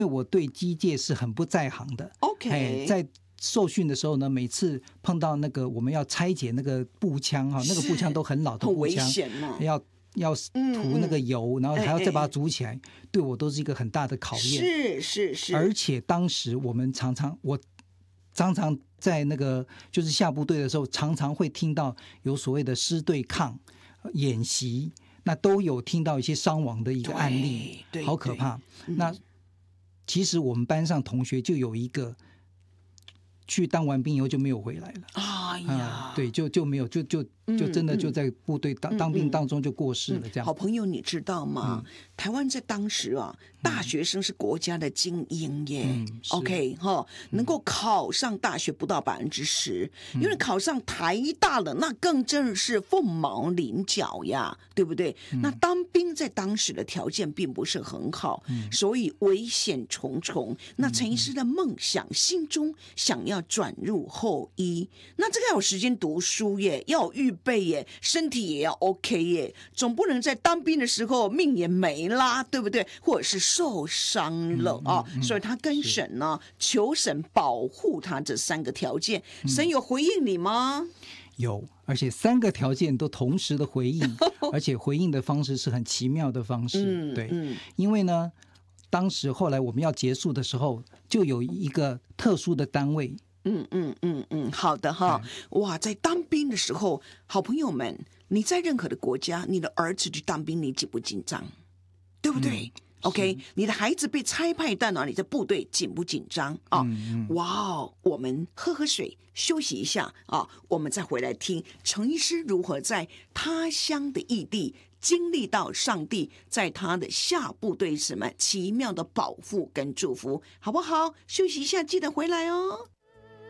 为我对机械是很不在行的。 OK， 在受训的时候呢，每次碰到那个我们要拆解那个步枪哈，那个步枪都很老的步枪， 很危险嘛， 要涂那个油，然后还要再把它煮起来，对我都是一个很大的考验。 是。 而且当时我常常在那个就是下部队的时候，常常会听到有所谓的师对抗演习，那都有听到一些伤亡的一个案例，好可怕。那其实我们班上同学就有一个去当完兵以后就没有回来了。哎呀，对，就没有，就真的就在部队当兵当中就过世了。这样， 好朋友，你知道吗？台湾在当时啊，大学生是国家的精英耶。OK 哈，能够考上大学不到10%，因为考上台大了，那更真是凤毛麟角呀，对不对？那当兵在当时的条件并不是很好，所以危险重重。那陈医师的梦想，心中想要转入后医，那这个要有时间读书耶，要有预备耶，身体也要 OK 耶，总不能在当兵的时候命也没啦，对不对？或者是受伤了所以他跟神呢求神保护他这3个条件，神有回应你吗？ 有，而且3个条件都同时的回应，而且回应的方式是很奇妙的方式。对，因为呢，当时后来我们要结束的时候，就有一个特殊的单位。 好的哈，哇，在当兵的时候，好朋友们，你在任何的国家，你的儿子去当兵，你紧不紧张？对不对？OK， 你的孩子被差派到哪里，在部队紧不紧张啊？哇哦，我们喝水休息一下啊，我们再回来听陈医师如何在他乡的异地经历到上帝在他的下部队什么奇妙的保护跟祝福，好不好？休息一下，记得回来哦。